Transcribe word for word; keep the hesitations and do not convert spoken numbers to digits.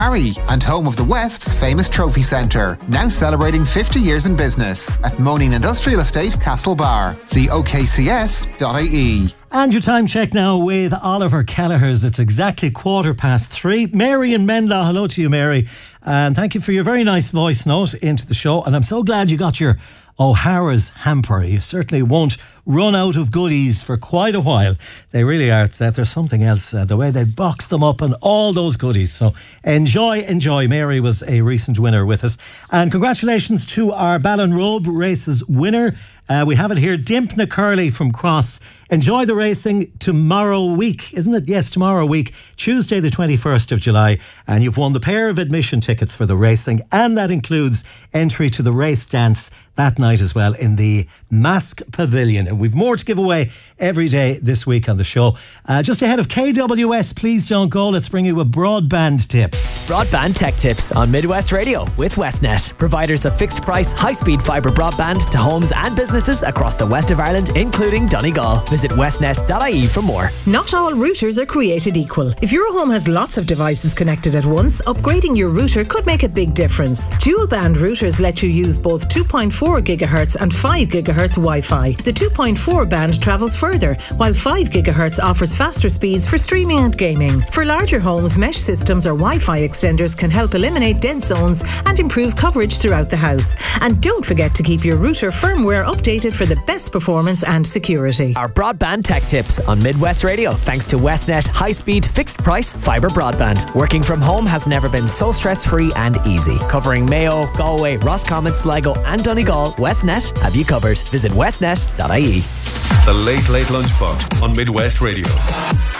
Harry, and home of the West's famous trophy centre, now celebrating fifty years in business at Moaning Industrial Estate, Castlebar. See o k c s dot i e. And your time check now with Oliver Kelleher's. It's exactly quarter past three. Mary in Menla, hello to you, Mary. And thank you for your very nice voice note into the show. And I'm so glad you got your O'Hara's hamper. You certainly won't run out of goodies for quite a while. They really are. There's something else, uh, the way they box them up and all those goodies. So enjoy, enjoy. Mary was a recent winner with us. And congratulations to our Ballinrobe races winner. Uh, we have it here, Dimpna Curley from Cross. Enjoy the racing tomorrow week, isn't it? Yes, tomorrow week, Tuesday the twenty-first of July. And you've won the pair of admission tickets for the racing. And that includes entry to the race dance that night as well in the Mask Pavilion. And we've more to give away every day this week on the show. Uh, just ahead of K W S, please don't go. Let's bring you a broadband tip. Broadband Tech Tips on Midwest Radio with Westnet. Providers of fixed price, high speed fibre broadband to homes and businesses across the west of Ireland, including Donegal. Visit westnet dot i e for more. Not all routers are created equal. If your home has lots of devices connected at once, upgrading your router could make a big difference. Dual band routers let you use both two point four gigahertz and five gigahertz Wi-Fi. The two point four band travels further, while five gigahertz offers faster speeds for streaming and gaming. For larger homes, mesh systems or Wi-Fi extenders can help eliminate dead zones and improve coverage throughout the house. And don't forget to keep your router firmware updated for the best performance and security. Our Broadband Tech Tips on Midwest Radio, thanks to Westnet high-speed, fixed-price fibre broadband. Working from home has never been so stress-free and easy. Covering Mayo, Galway, Roscommon, Sligo and Donegal, Westnet have you covered. Visit westnet dot i e. The Late Late Lunchbox on Midwest Radio.